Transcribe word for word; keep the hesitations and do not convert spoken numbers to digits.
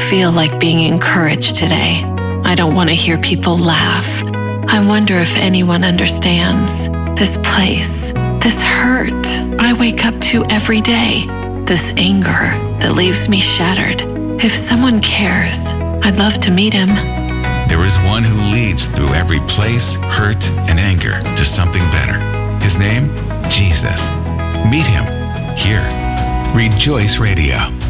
feel like being encouraged today. I don't want to hear people laugh. I wonder if anyone understands this place, this hurt I wake up to every day, this anger that leaves me shattered. If someone cares, I'd love to meet him. There is one who leads through every place, hurt, and anger to something better. His name? Jesus. Meet him here. Rejoice Radio.